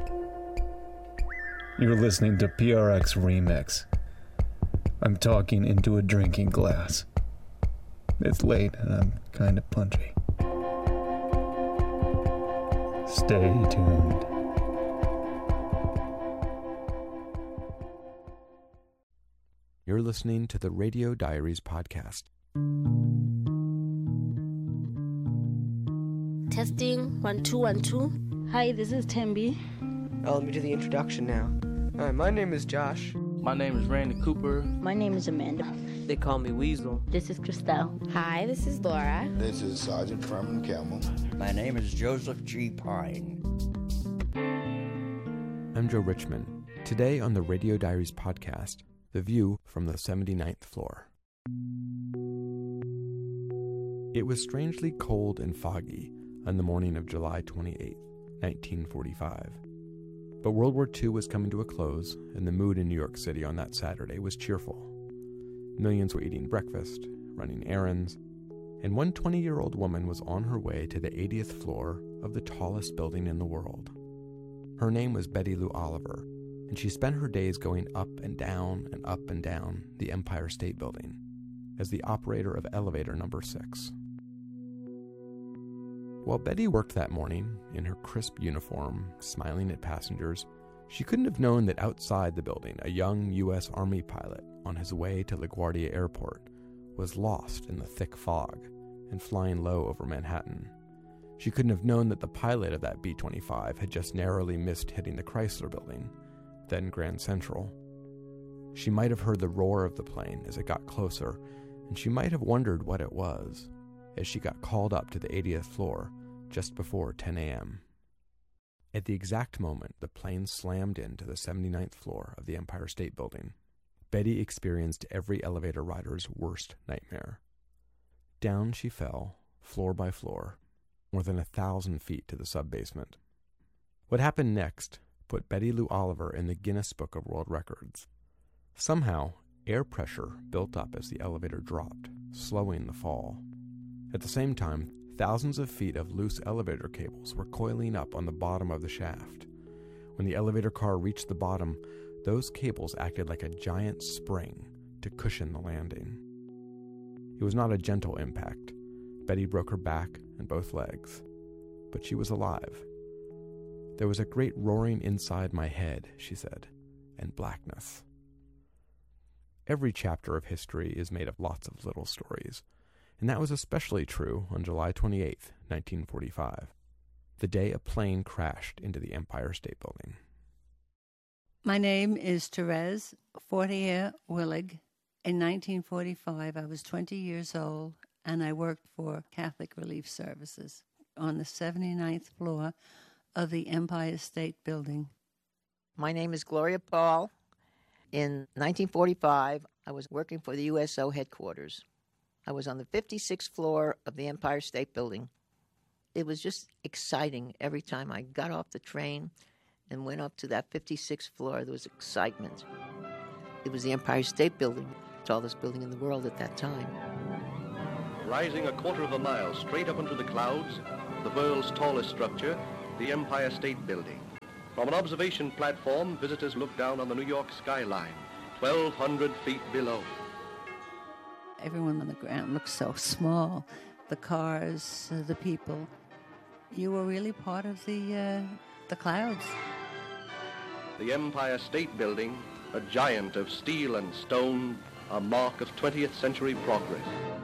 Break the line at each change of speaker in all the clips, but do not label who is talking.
You're listening to PRX Remix. I'm talking into a drinking glass. It's late and I'm kind of punchy. Stay tuned.
You're listening to the Radio Diaries podcast.
Testing 1 2 1 2.
Hi, this is Tembi.
Let me do the introduction now. Hi, my name is Josh.
My name is Randy Cooper.
My name is Amanda.
They call me Weasel.
This is Christelle.
Hi, this is Laura.
This is Sergeant Truman Campbell.
My name is Joseph G. Pine.
I'm Joe Richmond. Today on the Radio Diaries podcast, the view from the 79th floor. It was strangely cold and foggy on the morning of July 28, 1945. But World War II was coming to a close, and the mood in New York City on that Saturday was cheerful. Millions were eating breakfast, running errands, and one 20-year-old woman was on her way to the 80th floor of the tallest building in the world. Her name was Betty Lou Oliver, and she spent her days going up and down the Empire State Building as the operator of elevator number 6. While Betty worked that morning, in her crisp uniform, smiling at passengers, she couldn't have known that outside the building, a young U.S. Army pilot on his way to LaGuardia Airport was lost in the thick fog and flying low over Manhattan. She couldn't have known that the pilot of that B-25 had just narrowly missed hitting the Chrysler Building, then Grand Central. She might have heard the roar of the plane as it got closer, and she might have wondered what it was as she got called up to the 80th floor just before 10 a.m. At the exact moment the plane slammed into the 79th floor of the Empire State Building, Betty experienced every elevator rider's worst nightmare. Down she fell, floor by floor, more than 1,000 feet to the sub-basement. What happened next put Betty Lou Oliver in the Guinness Book of World Records. Somehow, air pressure built up as the elevator dropped, slowing the fall. At the same time, thousands of feet of loose elevator cables were coiling up on the bottom of the shaft. When the elevator car reached the bottom, those cables acted like a giant spring to cushion the landing. It was not a gentle impact. Betty broke her back and both legs, but she was alive. There was a great roaring inside my head, she said, and blackness. Every chapter of history is made of lots of little stories, and that was especially true on July 28, 1945, the day a plane crashed into the Empire State Building.
My name is Therese Fortier-Willig. In 1945, I was 20 years old, and I worked for Catholic Relief Services on the 79th floor of the Empire State Building.
My name is Gloria Paul. In 1945, I was working for the USO headquarters. I was on the 56th floor of the Empire State Building. It was just exciting. Every time I got off the train and went up to that 56th floor, there was excitement. It was the Empire State Building, the tallest building in the world at that time.
Rising a quarter of a mile straight up into the clouds, the world's tallest structure, the Empire State Building. From an observation platform, visitors look down on the New York skyline, 1,200 feet below.
Everyone on the ground looked so small. The cars, the people. You were really part of the clouds.
The Empire State Building, a giant of steel and stone, a mark of 20th century progress.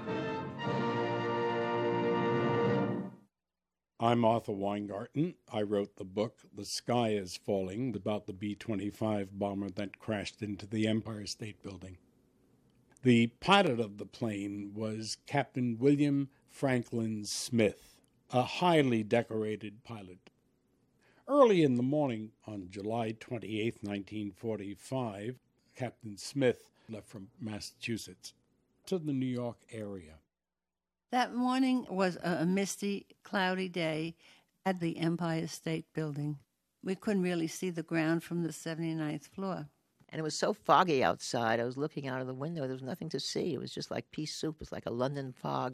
I'm Arthur Weingarten. I wrote the book, The Sky is Falling, about the B-25 bomber that crashed into the Empire State Building. The pilot of the plane was Captain William Franklin Smith, a highly decorated pilot. Early in the morning on July 28, 1945, Captain Smith left from Massachusetts to the New York area.
That morning was a misty, cloudy day at the Empire State Building. We couldn't really see the ground from the 79th floor.
And it was so foggy outside. I was looking out of the window. There was nothing to see. It was just like pea soup. It was like a London fog.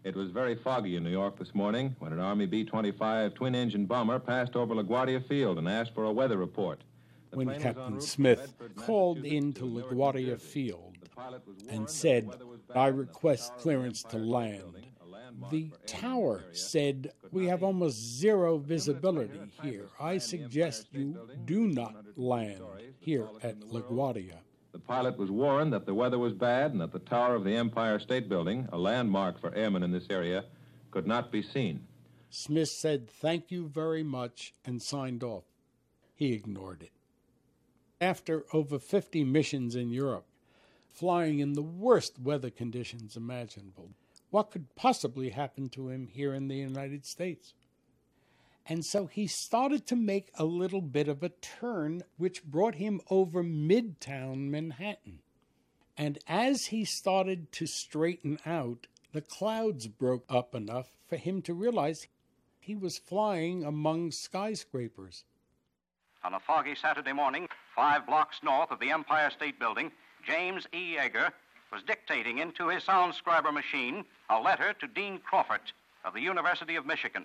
It was very foggy in New York this morning when an Army B-25 twin-engine bomber passed over LaGuardia Field and asked for a weather report.
When Captain Smith called into LaGuardia Field and said, "I request clearance to land," the tower said, "We have almost zero visibility here. I suggest you do not land here at LaGuardia."
The pilot was warned that the weather was bad and that the tower of the Empire State Building, a landmark for airmen in this area, could not be seen.
Smith said, "Thank you very much," and signed off. He ignored it. After over 50 missions in Europe, flying in the worst weather conditions imaginable, what could possibly happen to him here in the United States? And so he started to make a little bit of a turn, which brought him over Midtown Manhattan. And as he started to straighten out, the clouds broke up enough for him to realize he was flying among skyscrapers.
On a foggy Saturday morning, 5 blocks north of the Empire State Building, James E. Yeager was dictating into his soundscriber machine a letter to Dean Crawford of the University of Michigan.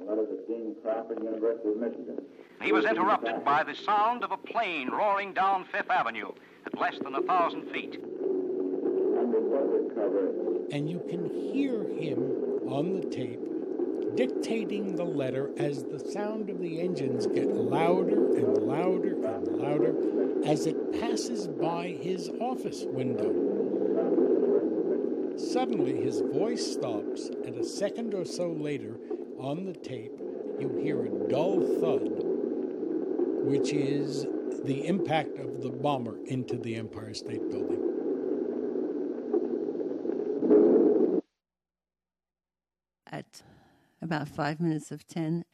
He was interrupted by the sound of a plane roaring down Fifth Avenue at less than 1,000 feet.
And you can hear him on the tape dictating the letter as the sound of the engines get louder and louder and louder as it passes by his office window. Suddenly, his voice stops, and a second or so later, on the tape, you hear a dull thud, which is the impact of the bomber into the Empire State Building.
At about 5 minutes of 10,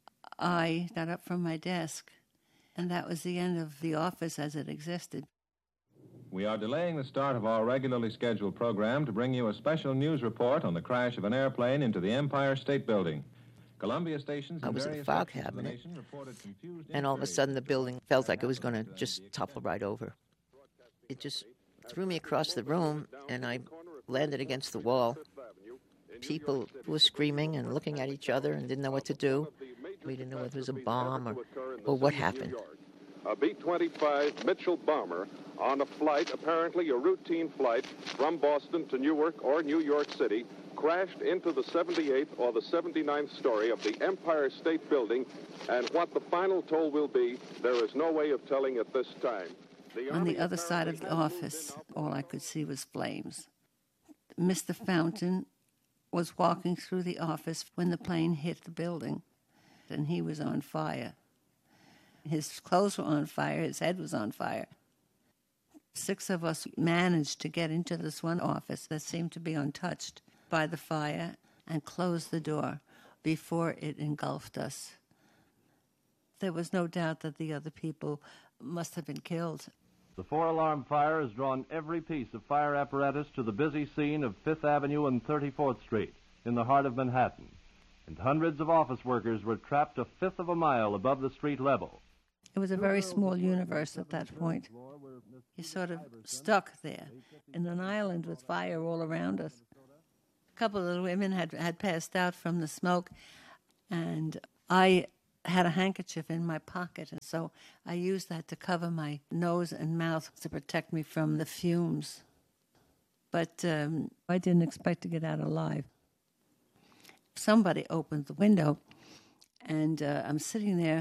I got up from my desk, and that was the end of the office as it existed.
We are delaying the start of our regularly scheduled program to bring you a special news report on the crash of an airplane into the Empire State Building. Columbia stations
I was in a fog cabinet, and all of a sudden the building felt like it was going to just topple right over. It just threw me across the room, and I landed against the wall. People were screaming and looking at each other and didn't know what to do. We didn't know whether it was a bomb or what happened.
A B-25 Mitchell bomber on a flight, apparently a routine flight from Boston to Newark or New York City, crashed into the 78th or the 79th story of the Empire State Building, and what the final toll will be, there is no way of telling at this time.
On the other side of the office, all I could see was flames. Mr. Fountain was walking through the office when the plane hit the building, and he was on fire. His clothes were on fire, his head was on fire. 6 of us managed to get into this one office that seemed to be untouched by the fire and close the door before it engulfed us. There was no doubt that the other people must have been killed.
The 4-alarm fire has drawn every piece of fire apparatus to the busy scene of 5th Avenue and 34th Street in the heart of Manhattan, and hundreds of office workers were trapped a fifth of a mile above the street level.
It was a very small universe at that point. You're sort of stuck there in an island with fire all around us. A couple of the women had passed out from the smoke, and I had a handkerchief in my pocket, and so I used that to cover my nose and mouth to protect me from the fumes. But I didn't expect to get out alive. Somebody opened the window, and I'm sitting there,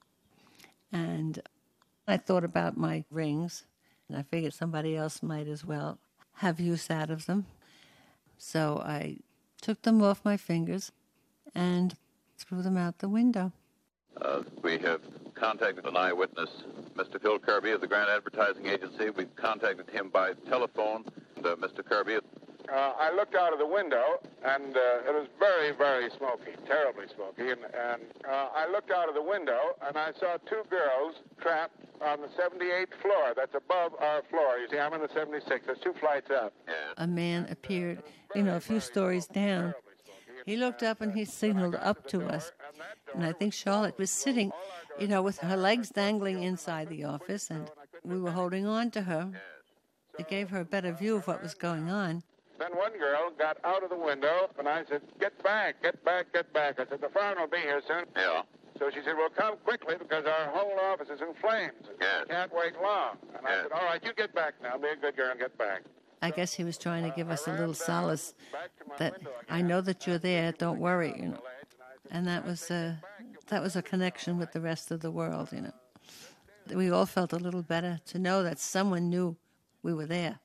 and I thought about my rings, and I figured somebody else might as well have use out of them. So I took them off my fingers and threw them out the window.
We have contacted an eyewitness, Mr. Phil Kirby of the Grant Advertising Agency. We've contacted him by telephone. Mr. Kirby.
I looked out of the window, and it was very, very smoky, terribly smoky. And I looked out of the window, and I saw 2 girls trapped on the 78th floor. That's above our floor. You see, I'm in the 76th. There's 2 flights up.
A man appeared, a few stories down. He looked up, and he signaled up to us. And I think Charlotte was sitting, with her legs dangling inside the office, and we were holding on to her. It gave her a better view of what was going on.
Then one girl got out of the window, and I said, get back, get back, get back. I said, the fireman will be here soon.
Yeah.
So she said, well, come quickly because our whole office is in flames.
Yes.
Can't wait long. And I said, all right, you get back now. Be a good girl and get back.
I guess he was trying to give us a little solace that I know that you're there, don't worry, you know. And that was a connection with the rest of the world, you know. We all felt a little better to know that someone knew we were there.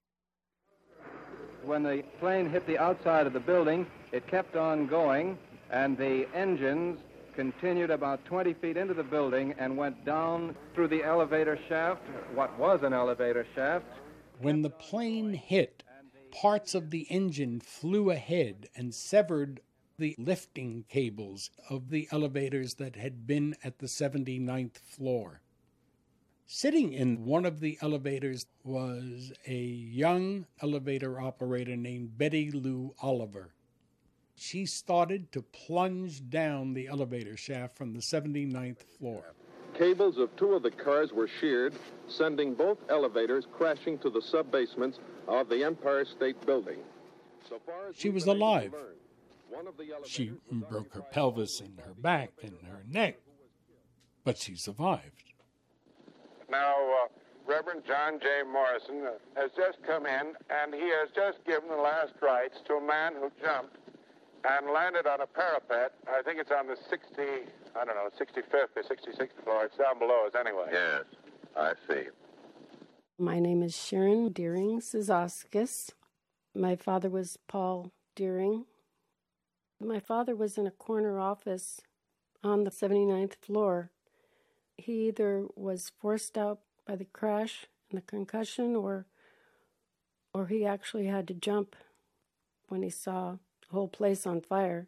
When the plane hit the outside of the building, it kept on going, and the engines continued about 20 feet into the building and went down through the elevator shaft, what was an elevator shaft.
When the plane hit, parts of the engine flew ahead and severed the lifting cables of the elevators that had been at the 79th floor. Sitting in one of the elevators was a young elevator operator named Betty Lou Oliver. She started to plunge down the elevator shaft from the 79th floor.
Cables of two of the cars were sheared, sending both elevators crashing to the sub-basements of the Empire State Building. So far as
she was alive. She broke her pelvis and her back and her neck, but she survived.
Now, Reverend John J. Morrison has just come in, and he has just given the last rites to a man who jumped and landed on a parapet. I think it's on the 65th or 66th floor. It's down below us anyway.
Yes, I see.
My name is Sharon Deering Sizoskis. My father was Paul Deering. My father was in a corner office on the 79th floor. He either was forced out by the crash and the concussion, or he actually had to jump when he saw the whole place on fire.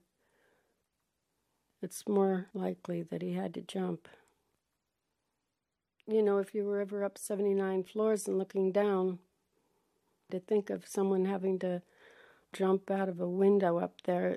It's more likely that he had to jump. You know, if you were ever up 79 floors and looking down, to think of someone having to jump out of a window up there,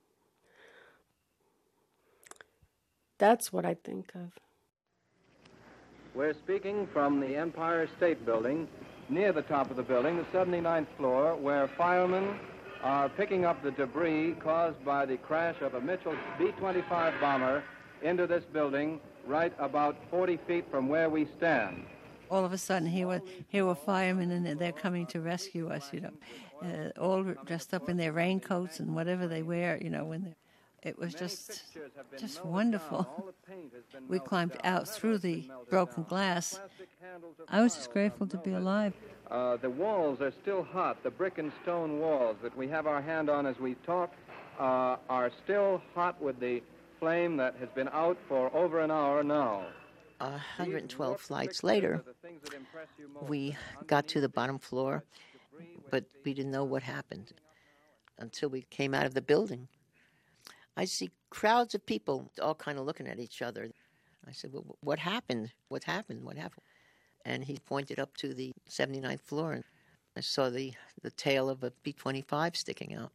that's what I think of.
We're speaking from the Empire State Building, near the top of the building, the 79th floor, where firemen are picking up the debris caused by the crash of a Mitchell B-25 bomber into this building right about 40 feet from where we stand.
All of a sudden, here were firemen, and they're coming to rescue us, you know, all dressed up in their raincoats and whatever they wear, you know, when it was just wonderful. We climbed out through the broken glass. I was just grateful to be alive.
The walls are still hot. The brick and stone walls that we have our hand on as we talk are still hot with the flame that has been out for over an hour now.
112 flights later, we got to the bottom floor, but we didn't know what happened until we came out of the building. I see crowds of people all kind of looking at each other. I said, well, what happened? What happened? What happened? And he pointed up to the 79th floor, and I saw the tail of a B-25 sticking out.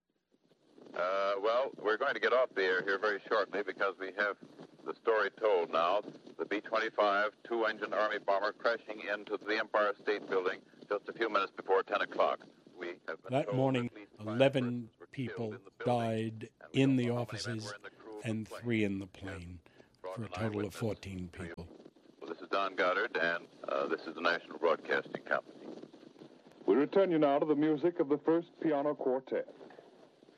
Well, we're going to get off the air here very shortly because we have the story told now. The B-25 two-engine Army bomber crashing into the Empire State Building just a few minutes before 10 o'clock.
That morning, 11 people died in the offices and 3 in the plane, for a total of 14 people.
Well, this is Don Goddard, and this is the National Broadcasting Company.
We return you now to the music of the First Piano Quartet.